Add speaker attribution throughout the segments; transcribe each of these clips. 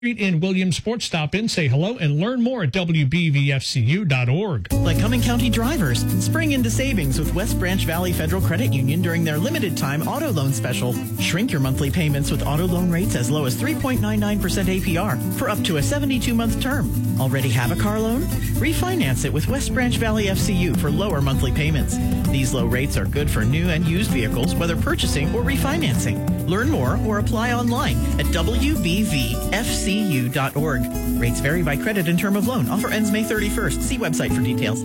Speaker 1: in Williamsport. Stop in, say hello, and learn more at WBVFCU.org.
Speaker 2: Lycoming County drivers, spring into savings with West Branch Valley Federal Credit Union during their limited time auto loan special. Shrink your monthly payments with auto loan rates as low as 3.99% APR for up to a 72-month term. Already have a car loan? Refinance it with West Branch Valley FCU for lower monthly payments. These low rates are good for new and used vehicles, whether purchasing or refinancing. Learn more or apply online at WBVFCU.org. Rates vary by credit and term of loan. Offer ends May 31st. See website for details.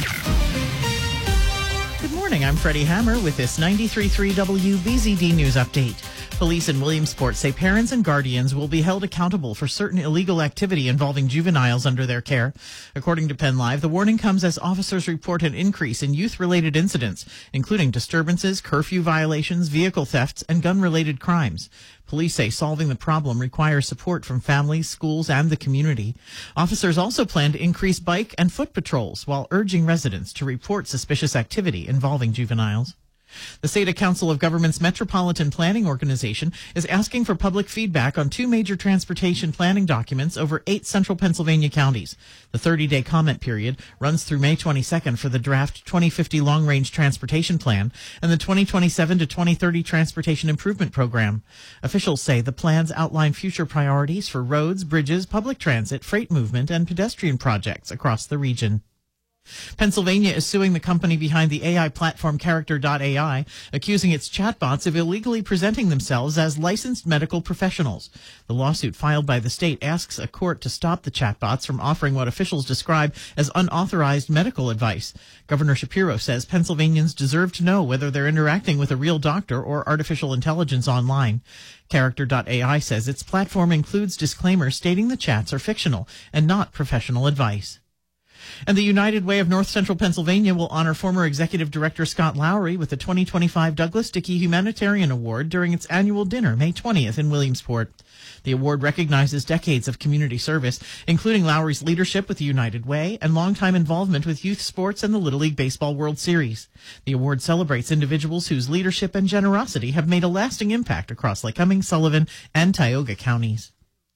Speaker 2: Good morning. I'm Freddie Hammer with this 93.3 WBZD News Update. Police in Williamsport say parents and guardians will be held accountable for certain illegal activity involving juveniles under their care. According to Penn Live, the warning comes as officers report an increase in youth-related incidents, including disturbances, curfew violations, vehicle thefts, and gun-related crimes. Police say solving the problem requires support from families, schools, and the community. Officers also plan to increase bike and foot patrols while urging residents to report suspicious activity involving juveniles. The State Council of Governments Metropolitan Planning Organization is asking for public feedback on two major transportation planning documents over 8 central Pennsylvania counties. The 30-day comment period runs through May 22nd for the draft 2050 Long-Range Transportation Plan and the 2027 to 2030 Transportation Improvement Program. Officials say the plans outline future priorities for roads, bridges, public transit, freight movement, and pedestrian projects across the region. Pennsylvania is suing the company behind the AI platform Character.ai, accusing its chatbots of illegally presenting themselves as licensed medical professionals. The lawsuit filed by the state asks a court to stop the chatbots from offering what officials describe as unauthorized medical advice. Governor Shapiro says Pennsylvanians deserve to know whether they're interacting with a real doctor or artificial intelligence online. Character.ai says its platform includes disclaimers stating the chats are fictional and not professional advice. And the United Way of North Central Pennsylvania will honor former Executive Director Scott Lowry with the 2025 Douglas Dickey Humanitarian Award during its annual dinner, May 20th in Williamsport. The award recognizes decades of community service, including Lowry's leadership with the United Way and longtime involvement with youth sports and the Little League Baseball World Series. The award celebrates individuals whose leadership and generosity have made a lasting impact across Lycoming, Sullivan, and Tioga counties.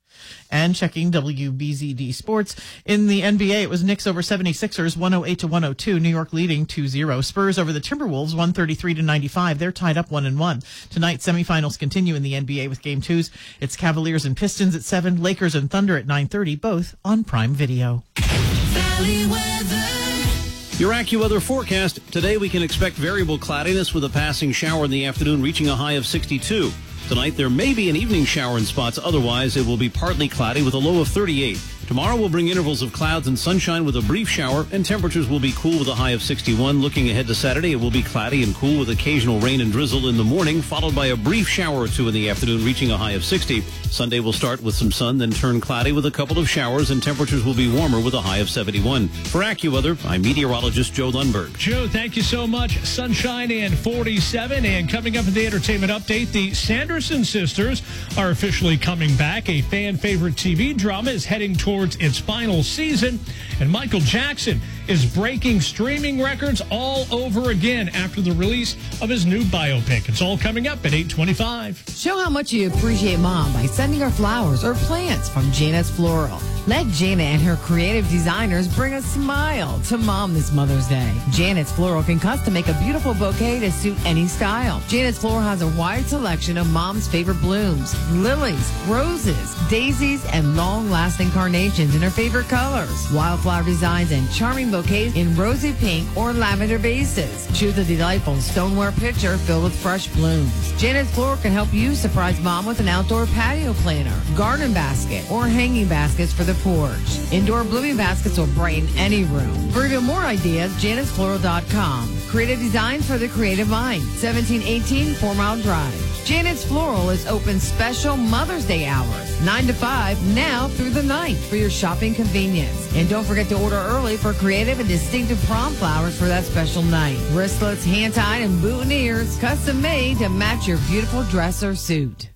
Speaker 2: And checking WBZD Sports. In the NBA, it was Knicks over 76ers, 108-102. New York leading 2-0. Spurs over the Timberwolves, 133-95. They're tied up 1-1. Tonight, semifinals continue in the NBA with Game 2s. It's Cavaliers and Pistons at 7, Lakers and Thunder at 9:30, both on Prime Video.
Speaker 3: Valley weather. Your AccuWeather forecast. Today, we can expect variable cloudiness with a passing shower in the afternoon, reaching a high of 62. Tonight, there may be an evening shower in spots. Otherwise, it will be partly cloudy with a low of 38. Tomorrow will bring intervals of clouds and sunshine with a brief shower, and temperatures will be cool with a high of 61. Looking ahead to Saturday, it will be cloudy and cool with occasional rain and drizzle in the morning, followed by a brief shower or two in the afternoon, reaching a high of 60. Sunday will start with some sun, then turn cloudy with a couple of showers, and temperatures will be warmer with a high of 71. For AccuWeather, I'm meteorologist Joe Lundberg.
Speaker 1: Joe, thank you so much. Sunshine and 47. And coming up in the entertainment update, the Sanderson sisters are officially coming back. A fan-favorite TV drama is heading towards its final season, and Michael Jackson is breaking streaming records all over again after the release of his new biopic. It's all coming up at 8:25.
Speaker 4: Show how much you appreciate Mom by sending her flowers or plants from Janet's Floral. Let Janet and her creative designers bring a smile to Mom this Mother's Day. Janet's Floral can custom make a beautiful bouquet to suit any style. Janet's Floral has a wide selection of Mom's favorite blooms, lilies, roses, daisies, and long-lasting carnations in her favorite colors. Wildflower designs and charming bouquets in rosy pink or lavender bases. Choose a delightful stoneware pitcher filled with fresh blooms. Janet's Floral can help you surprise Mom with an outdoor patio planter, garden basket, or hanging baskets for the porch. Indoor blooming baskets will brighten any room. For even more ideas, janetsfloral.com. Creative design for the creative mind. 1718 4 Mile Drive. Janet's Floral is open special Mother's Day hours, 9 to 5, now through the 9th for your shopping convenience. And don't forget to order early for creative and distinctive prom flowers for that special night. Wristlets, hand-tied, and boutonnieres, custom made to match your beautiful dress or suit.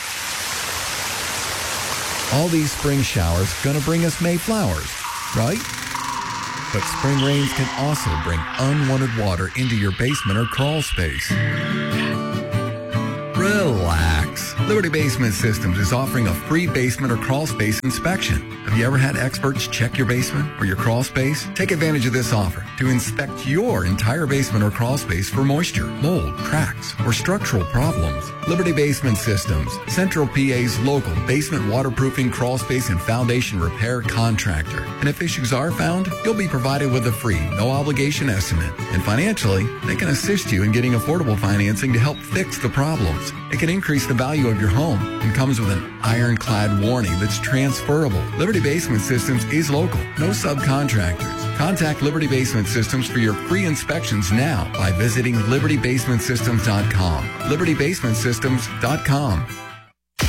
Speaker 5: All these spring showers gonna bring us May flowers, right? But spring rains can also bring unwanted water into your basement or crawl space. Relax. Liberty Basement Systems is offering a free basement or crawl space inspection. Have you ever had experts check your basement or your crawl space? Take advantage of this offer to inspect your entire basement or crawl space for moisture, mold, cracks, or structural problems. Liberty Basement Systems, Central PA's local basement waterproofing, crawl space, and foundation repair contractor. And if issues are found, you'll be provided with a free, no obligation estimate. And financially, they can assist you in getting affordable financing to help fix the problems. It can increase the value of your home and comes with an ironclad warranty that's transferable. Liberty Basement Systems is local, no subcontractors. Contact Liberty Basement Systems for your free inspections now by visiting libertybasementsystems.com. libertybasementsystems.com.